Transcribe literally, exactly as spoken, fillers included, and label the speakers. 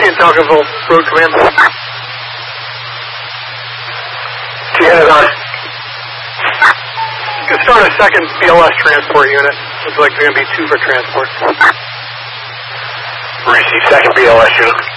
Speaker 1: T and Falconville Road Command. T headed on. You can start a second B L S transport unit. Looks like there's going to be two for transport.
Speaker 2: Receive second B L S unit.